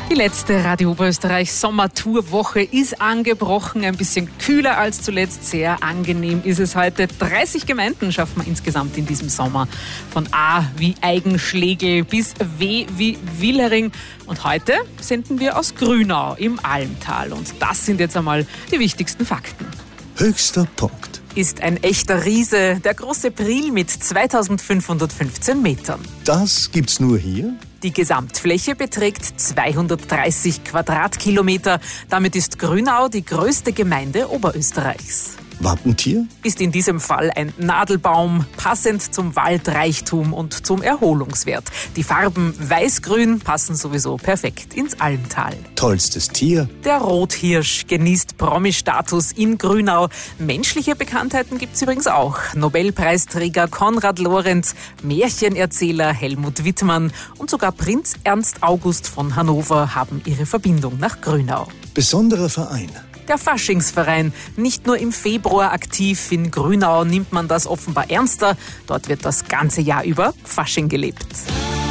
Die letzte Radio Oberösterreich Sommertourwoche ist angebrochen. Ein bisschen kühler als zuletzt. Sehr angenehm ist es heute. 30 Gemeinden schaffen wir insgesamt in diesem Sommer. Von A wie Eigenschlegel bis W wie Willering. Und heute senden wir aus Grünau im Almtal. Und das sind jetzt einmal die wichtigsten Fakten. Höchster Punkt Ist ein echter Riese, der große Priel mit 2515 Metern. Das gibt's nur hier? Die Gesamtfläche beträgt 230 Quadratkilometer. Damit ist Grünau die größte Gemeinde Oberösterreichs. Wappentier? Ist in diesem Fall ein Nadelbaum, passend zum Waldreichtum und zum Erholungswert. Die Farben weiß-grün passen sowieso perfekt ins Almtal. Tollstes Tier? Der Rothirsch genießt Promi-Status in Grünau. Menschliche Bekanntheiten gibt's übrigens auch. Nobelpreisträger Konrad Lorenz, Märchenerzähler Helmut Wittmann und sogar Prinz Ernst August von Hannover haben ihre Verbindung nach Grünau. Besonderer Verein? Der Faschingsverein, nicht nur im Februar aktiv, in Grünau nimmt man das offenbar ernster. Dort wird das ganze Jahr über Fasching gelebt.